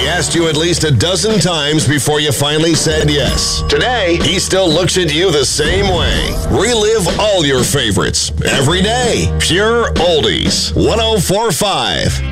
He asked you at least a dozen times before you finally said yes. Today, he still looks at you the same way. Relive all your favorites every day. Pure Oldies. 104.5